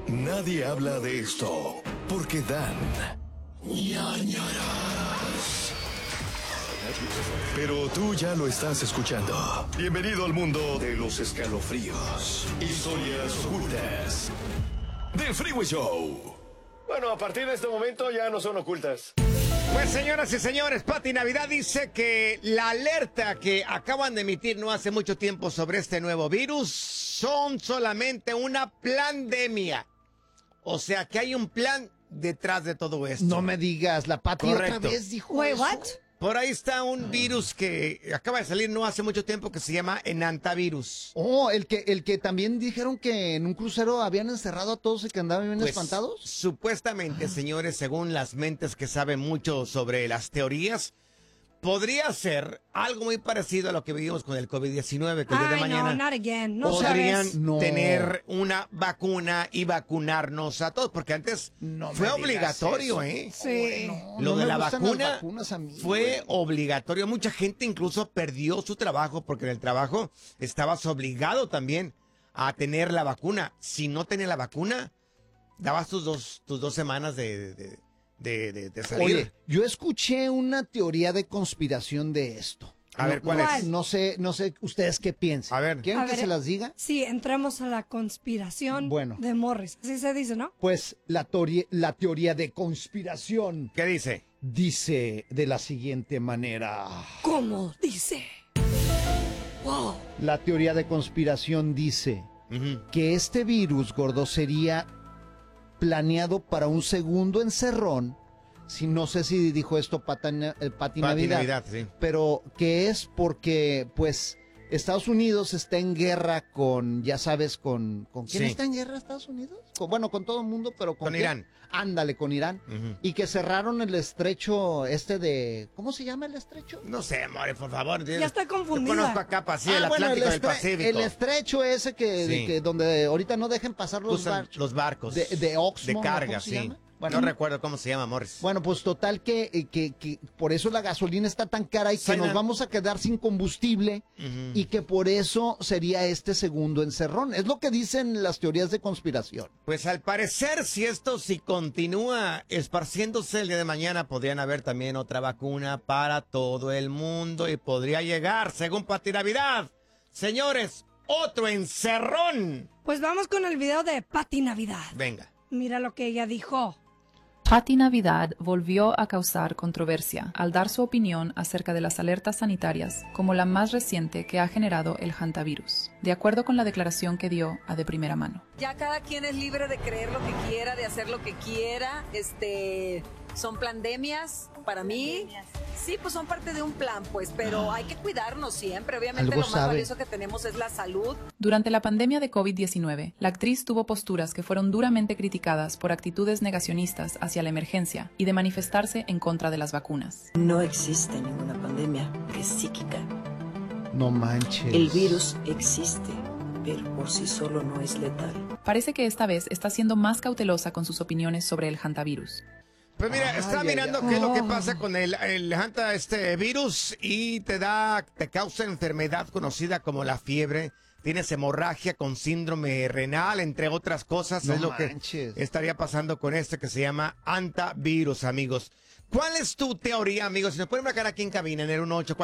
Nadie habla de esto porque dan ñáñaras. Pero tú ya lo estás escuchando. Bienvenido al mundo de los escalofríos. Historias ocultas del Freeway Show. Bueno, a partir de este momento ya no son ocultas. Pues señoras y señores, Pati Navidad dice que la alerta que acaban de emitir no hace mucho tiempo sobre este nuevo virus son solamente una pandemia. O sea que hay un plan detrás de todo esto. No me digas, la Pati otra vez dijo Wait, eso. what? Por ahí está un virus que acaba de salir no hace mucho tiempo que se llama enantavirus. Oh, el que también dijeron que en un crucero habían encerrado a todos y que andaban bien Pues, espantados. supuestamente, señores, según las mentes que saben mucho sobre las teorías, podría ser algo muy parecido a lo que vivimos con el COVID-19, que el día de Ay, mañana no, not again. No podrían sabes. No. tener una vacuna y vacunarnos a todos, porque antes No me fue digas obligatorio, eso. Sí. No, Lo no de me la gustan las vacuna vacunas a mí, fue güey. obligatorio. Mucha gente incluso perdió su trabajo porque en el trabajo estabas obligado también a tener la vacuna. Si no tenías la vacuna, dabas tus dos semanas de salir. Oye, yo escuché una teoría de conspiración de esto. A ver, ¿cuál es? No sé, ustedes qué piensan. A ver. ¿Quieren A que ver, se las diga? Sí, entramos a la conspiración Bueno. de Morris. Así se dice, ¿no? Pues la teoría de conspiración ¿Qué dice? dice de la siguiente manera. ¿Cómo dice? Wow. La teoría de conspiración dice Ujú. que este virus, gordo, sería planeado para un segundo encerrón. Si no sé si dijo esto Pati Navidad, sí. pero que es porque, pues, Estados Unidos está en guerra con, ya sabes, ¿con quién Sí. está en guerra Estados Unidos? Bueno, con todo el mundo, pero Con quién? Irán. Ándale, con Irán. Ujú. Y que cerraron el estrecho de, ¿cómo se llama el estrecho? No sé, more, por favor. Ya estoy confundida. Yo conozco acá así el bueno, Atlántico del Pacífico. el estrecho ese Sí. que donde ahorita no dejen pasar Los barcos. de Oxmoor, de carga, ¿cómo se sí. llama? Bueno, No recuerdo cómo se llama, Morris. Bueno, pues total que por eso la gasolina está tan cara y que Sana. nos vamos a quedar sin combustible Ujú. y que por eso sería este segundo encerrón. Es lo que dicen las teorías de conspiración. Pues al parecer, si continúa esparciéndose el día de mañana, podrían haber también otra vacuna para todo el mundo y podría llegar, según Pati Navidad, señores, otro encerrón. Pues vamos con el video de Pati Navidad. Venga. Mira lo que ella dijo. Pati Navidad volvió a causar controversia al dar su opinión acerca de las alertas sanitarias, como la más reciente que ha generado el hantavirus, de acuerdo con la declaración que dio a de primera mano. Ya cada quien es libre de creer lo que quiera, de hacer lo que quiera. Son pandemias para mí. Sí, pues son parte de un plan, pues, pero hay que cuidarnos siempre. Obviamente Algo lo más sabe. valioso que tenemos es la salud. Durante la pandemia de COVID-19, la actriz tuvo posturas que fueron duramente criticadas por actitudes negacionistas hacia la emergencia y de manifestarse en contra de las vacunas. No existe ninguna pandemia que es psíquica. No manches. El virus existe, pero por sí solo no es letal. Parece que esta vez está siendo más cautelosa con sus opiniones sobre el hantavirus. Pues mira, Ay, está ay, mirando ay. qué es lo que pasa con el hanta virus y te causa enfermedad conocida como la fiebre. Tienes hemorragia con síndrome renal, entre otras cosas. No es lo manches. que estaría pasando con este que se llama hantavirus, amigos. ¿Cuál es tu teoría, amigos? Si nos pueden marcar aquí en cabina en el 18